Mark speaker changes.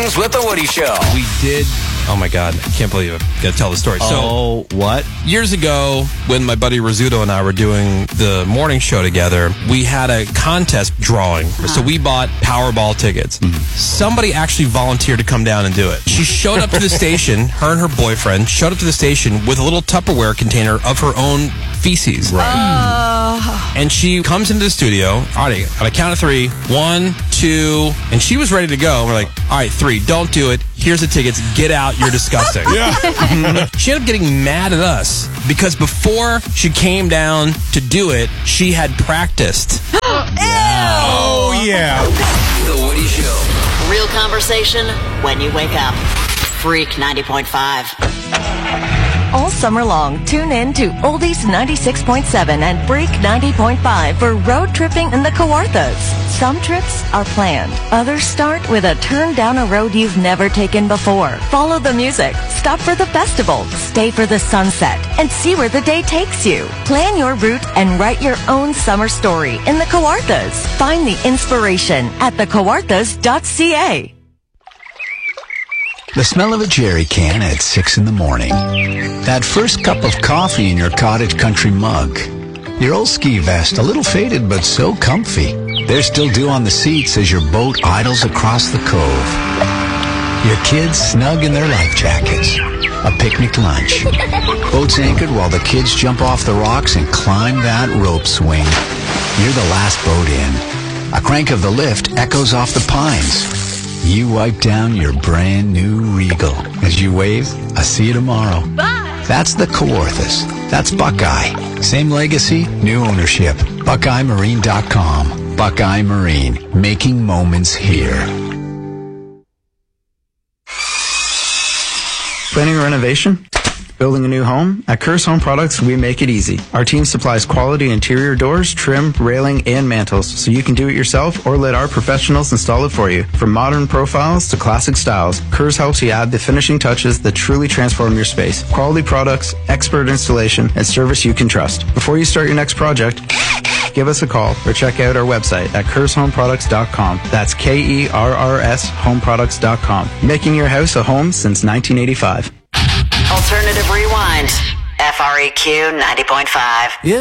Speaker 1: Mornings with the Woody Show.
Speaker 2: We did. Oh my God, I can't believe it. Gotta tell the story.
Speaker 3: Oh, what?
Speaker 2: Years ago, when my buddy Rizzuto and I were doing the morning show together, we had a contest drawing. So we bought Powerball tickets. Somebody actually volunteered to come down and do it. She showed up to the station, her and her boyfriend showed up to the station with a little Tupperware container of her own feces.
Speaker 3: Right.
Speaker 2: And she comes into the studio. All right, on a count of 3, 1, 2, and she was ready to go. We're like, all right, 3, don't do it. Here's the tickets. Get out. You're disgusting. She ended up getting mad at us because before she came down to do it, she had practiced.
Speaker 3: Oh, yeah.
Speaker 1: The Woody Show.
Speaker 4: Real conversation when you wake up. Freak 90.5.
Speaker 5: All summer long, tune in to Oldies 96.7 and Freak 90.5 for road tripping in the Kawarthas. Some trips are planned. Others start with a turn down a road you've never taken before. Follow the music, stop for the festival, stay for the sunset, and see where the day takes you. Plan your route and write your own summer story in the Kawarthas. Find the inspiration at thekawarthas.ca.
Speaker 6: The smell of a jerry can at 6 in the morning. That first cup of coffee in your cottage country mug. Your old ski vest, a little faded but so comfy. There's still dew on the seats as your boat idles across the cove. Your kids snug in their life jackets. A picnic lunch. Boats anchored while the kids jump off the rocks and climb that rope swing. You're the last boat in. A crank of the lift echoes off the pines. You wipe down your brand new Regal. As you wave, I'll see you tomorrow. Bye. That's the Kawarthas. That's Buckeye. Same legacy, new ownership. BuckeyeMarine.com. Buckeye Marine. Making moments here.
Speaker 7: Planning a renovation? Building a new home? At Curse Home Products, we make it easy. Our team supplies quality interior doors, trim, railing, and mantles, so you can do it yourself or let our professionals install it for you. From modern profiles to classic styles, Curse helps you add the finishing touches that truly transform your space. Quality products, expert installation, and service you can trust. Before you start your next project, give us a call or check out our website at cursehomeproducts.com. That's KERRS homeproducts.com. Making your house a home since 1985.
Speaker 4: Alternative Rewind. FREQ 90.5.